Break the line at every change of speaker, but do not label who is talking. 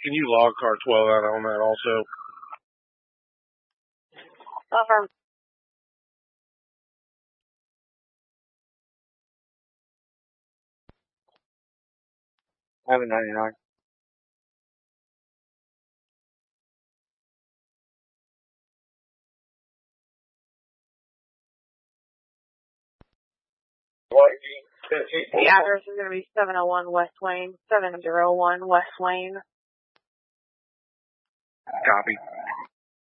can you log car 12 out on that also?
Affirm.
I have a 99.
The address is going to be 701 West Wayne, 701 West Wayne.
Copy.